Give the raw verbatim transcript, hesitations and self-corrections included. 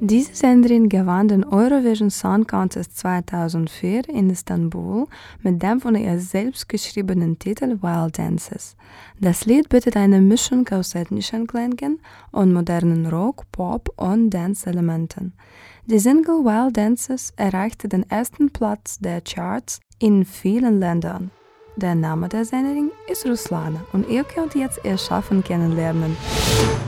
Diese Sängerin gewann den Eurovision Song Contest zweitausendvier in Istanbul mit dem von ihr selbst geschriebenen Titel Wild Dances. Das Lied bietet eine Mischung aus ethnischen Klängen und modernen Rock, Pop und Dance-Elementen. Die Single Wild Dances erreichte den ersten Platz der Charts in vielen Ländern. Der Name der Sängerin ist Ruslana und ihr könnt jetzt ihr Schaffen kennenlernen.